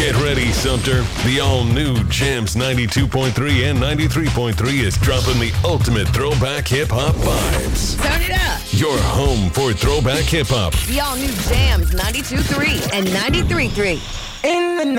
Get ready, Sumter. The all-new Jams 92.3 and 93.3 is dropping the ultimate throwback hip-hop vibes. Turn it up. Your home for throwback hip-hop. The all-new Jams 92.3 and 93.3. In the